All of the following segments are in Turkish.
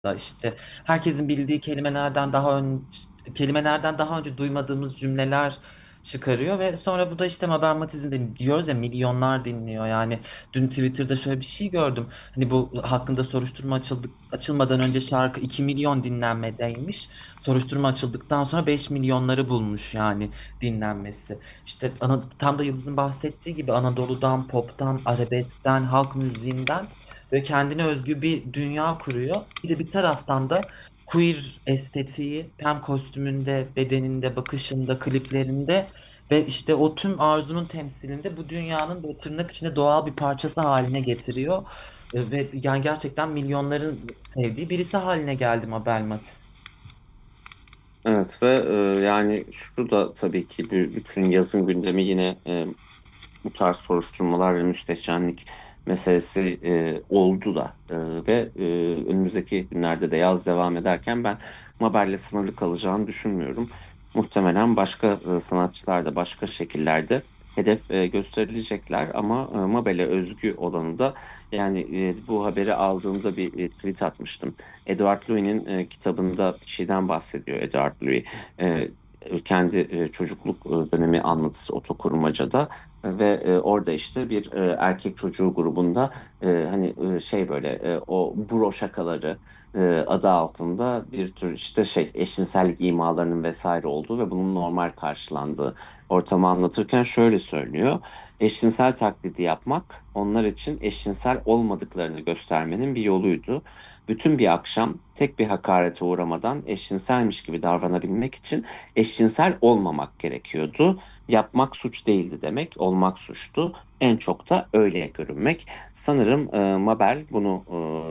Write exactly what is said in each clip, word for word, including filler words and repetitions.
da işte herkesin bildiği kelimelerden daha ön, kelimelerden daha önce duymadığımız cümleler çıkarıyor ve sonra bu da işte Mabel Matiz'in de diyoruz ya milyonlar dinliyor. Yani dün Twitter'da şöyle bir şey gördüm. Hani bu hakkında soruşturma açıldık açılmadan önce şarkı iki milyon dinlenmedeymiş. Soruşturma açıldıktan sonra beş milyonları bulmuş yani dinlenmesi. İşte ana, tam da Yıldız'ın bahsettiği gibi Anadolu'dan, pop'tan, arabeskten, halk müziğinden ve kendine özgü bir dünya kuruyor. Bir de bir taraftan da queer estetiği hem kostümünde, bedeninde, bakışında, kliplerinde ve işte o tüm arzunun temsilinde bu dünyanın böyle tırnak içinde doğal bir parçası haline getiriyor. E, Ve yani gerçekten milyonların sevdiği birisi haline geldi Mabel Matiz. Evet ve e, yani şu da tabii ki bir, bütün yazın gündemi yine e, bu tarz soruşturmalar ve müstehcenlik meselesi e, oldu da E, ve e, önümüzdeki günlerde de yaz devam ederken ben Mabel'le sınırlı kalacağını düşünmüyorum. Muhtemelen başka e, sanatçılar da başka şekillerde hedef e, gösterilecekler ama e, Mabel'e özgü olanı da yani e, bu haberi aldığımda bir e, tweet atmıştım. Edward Louis'nin e, kitabında bir şeyden bahsediyor Edward Louis. E, kendi e, çocukluk e, dönemi anlatısı Otokurmaca'da ve e, orada işte bir e, erkek çocuğu grubunda e, hani e, şey böyle e, o buro şakaları e, adı altında bir tür işte şey eşcinsellik imalarının vesaire olduğu ve bunun normal karşılandığı ortamı anlatırken şöyle söylüyor. Eşcinsel taklidi yapmak onlar için eşcinsel olmadıklarını göstermenin bir yoluydu. Bütün bir akşam tek bir hakarete uğramadan eşcinselmiş gibi davranabilmek için eşcinsel olmamak gerekiyordu. Yapmak suç değildi demek, olmak suçtu. En çok da öyle görünmek. Sanırım e, Mabel bunu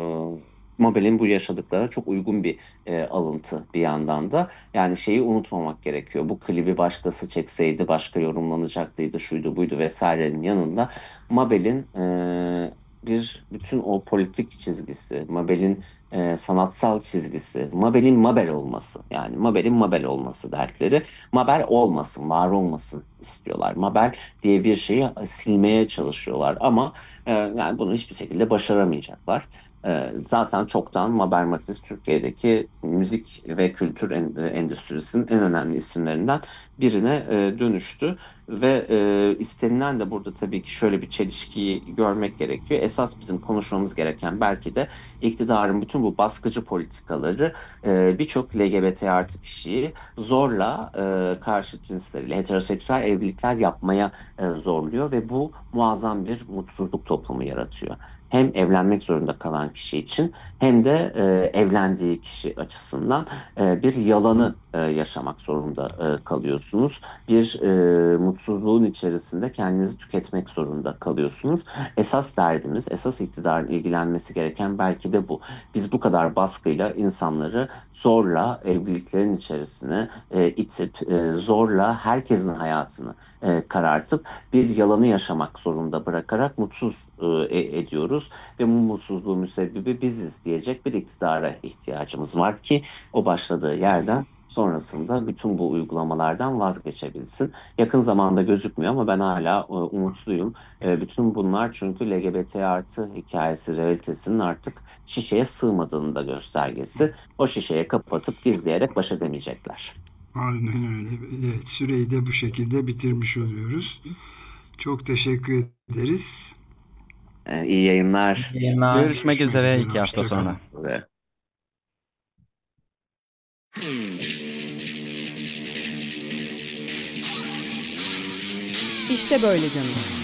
e, Mabel'in bu yaşadıklarına çok uygun bir e, alıntı bir yandan da. Yani şeyi unutmamak gerekiyor. Bu klibi başkası çekseydi başka yorumlanacaktıydı, şuydu buydu vesairenin yanında Mabel'in e, bir bütün o politik çizgisi, Mabel'in e, sanatsal çizgisi, Mabel'in Mabel olması yani Mabel'in Mabel olması dertleri. Mabel olmasın, var olmasın istiyorlar. Mabel diye bir şeyi silmeye çalışıyorlar ama e, yani bunu hiçbir şekilde başaramayacaklar. E, zaten çoktan Mabel Matiz Türkiye'deki müzik ve kültür en- endüstrisinin en önemli isimlerinden birine e, dönüştü. Ve e, istenilen de burada tabii ki şöyle bir çelişkiyi görmek gerekiyor. Esas bizim konuşmamız gereken belki de iktidarın bütün bu baskıcı politikaları e, birçok L G B T artı kişiyi zorla e, karşıt cinsleriyle heteroseksüel evlilikler yapmaya e, zorluyor ve bu muazzam bir mutsuzluk toplumu yaratıyor. Hem evlenmek zorunda kalan kişi için hem de e, evlendiği kişi açısından e, bir yalanı e, yaşamak zorunda e, kalıyorsunuz. Bir e, mutsuzluğun içerisinde kendinizi tüketmek zorunda kalıyorsunuz. Esas derdimiz, esas iktidarın ilgilenmesi gereken belki de bu. Biz bu kadar baskıyla insanları zorla evliliklerin içerisine e, itip e, zorla herkesin hayatını e, karartıp bir yalanı yaşamak zorunda bırakarak mutsuz e, e- ediyoruz ve bu mutsuzluğun müsebbibi biziz diyecek bir iktidara ihtiyacımız var ki o başladığı yerden sonrasında bütün bu uygulamalardan vazgeçebilsin. Yakın zamanda gözükmüyor ama ben hala e, umutluyum. E, bütün bunlar çünkü L G B T artı hikayesi, realitesinin artık şişeye sığmadığını da göstergesi. O şişeye kapatıp gizleyerek baş edemeyecekler. Aynen öyle. Evet, süreyi de bu şekilde bitirmiş oluyoruz. Çok teşekkür ederiz. E, iyi yayınlar. İyi yayınlar. Görüşmek Görüşmek üzere üzere. iki hafta Hoşça sonra. kalın. Ve İşte böyle canım.